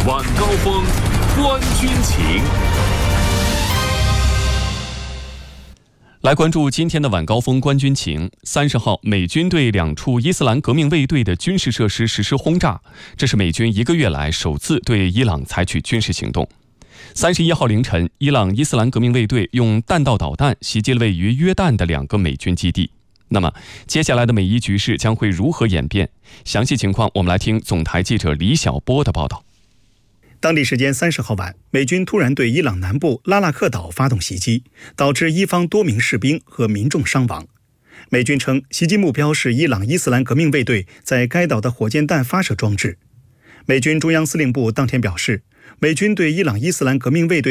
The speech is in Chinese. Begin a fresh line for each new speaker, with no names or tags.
晚高峰，观军情。
来关注今天的晚高峰观军情。30号，美军对2处伊斯兰革命卫队的军事设施实施轰炸，这是美军1个月来首次对伊朗采取军事行动。31号凌晨，伊朗伊斯兰革命卫队用弹道导弹袭击了位于约旦的2个美军基地。那么，接下来的美伊局势将会如何演变？详细情况，我们来听总台记者李晓波的报道。
当地时间30号晚，美军突然对伊朗南部拉纳克岛发动袭击，导致伊方多名士兵和民众伤亡。美军称，袭击目标是伊朗伊斯兰革命卫队在该岛的火箭弹发射装置。美军中央司令部当天表示，美军对伊朗伊斯兰革命卫队